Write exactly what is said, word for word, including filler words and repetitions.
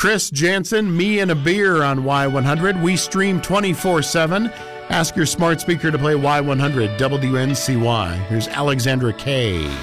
Chris Jansen, Me and a Beer on Y one hundred. We stream twenty-four seven. Ask your smart speaker to play Y one hundred W N C Y. Here's Alexandra Kay.